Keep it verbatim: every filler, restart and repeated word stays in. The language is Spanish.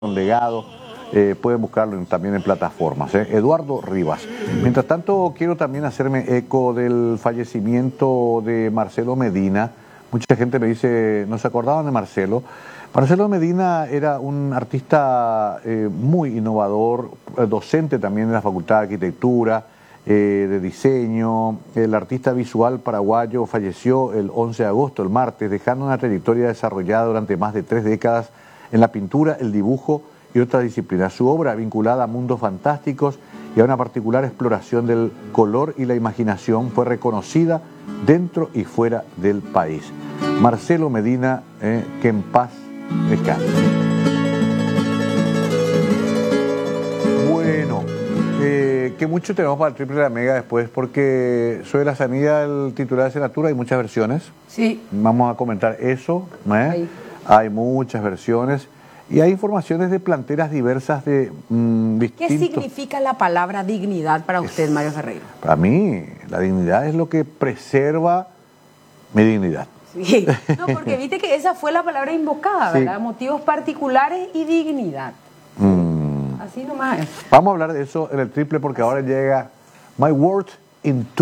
un legado, eh, pueden buscarlo en, también en plataformas. ¿eh? Eduardo Rivas. Mientras tanto, quiero también hacerme eco del fallecimiento de Marcelo Medina. Mucha gente me dice, no se acordaban de Marcelo. Marcelo Medina era un artista eh, muy innovador, docente también en la Facultad de Arquitectura, eh, de diseño. El artista visual paraguayo falleció el once de agosto, el martes, dejando una trayectoria desarrollada durante más de tres décadas en la pintura, el dibujo y otras disciplinas. Su obra, vinculada a mundos fantásticos y a una particular exploración del color y la imaginación, fue reconocida dentro y fuera del país. Marcelo Medina, eh, que en paz descanse. Bueno, eh, que mucho tenemos para el triple de la mega después, porque Zoe La Sanía, el titular de asignatura, hay muchas versiones. Sí. Vamos a comentar eso. ¿eh? Hay muchas versiones y hay informaciones de planteras diversas de mmm, distintos... ¿Qué significa la palabra dignidad para usted, es, Mario Ferreiro? Para mí, la dignidad es lo que preserva mi dignidad. Sí, no, porque viste que esa fue la palabra invocada, ¿verdad? Sí. Motivos particulares y dignidad. Mm. Así nomás es. Vamos a hablar de eso en el triple porque ahora llega My World in Two.